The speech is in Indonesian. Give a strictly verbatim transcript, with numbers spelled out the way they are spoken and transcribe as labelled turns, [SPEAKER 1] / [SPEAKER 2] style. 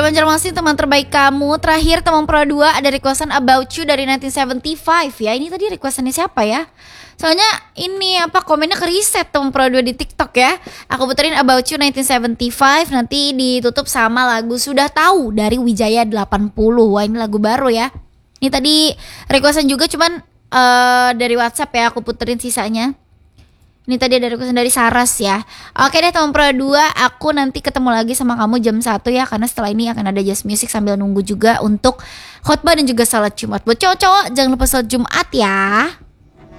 [SPEAKER 1] Banjarmasin, teman terbaik kamu. Terakhir teman pro dua ada requestan About You dari nineteen seventy-five ya. Ini tadi requestannya siapa ya? Soalnya ini apa komennya ke reset teman pro dua di TikTok ya. Aku puterin About You nineteen seventy-five, nanti ditutup sama lagu Sudah Tahu dari Wijaya delapan puluh. Wah, ini lagu baru ya. Ini tadi requestan juga, cuman uh, dari WhatsApp ya, aku puterin sisanya. Ini tadi ada requestan dari Saras ya. Oke deh teman pro dua, aku nanti ketemu lagi sama kamu jam satu ya. Karena setelah ini akan ada Just Music sambil nunggu juga untuk khotbah dan juga salat Jumat. Buat cowok-cowok jangan lupa salat Jumat ya.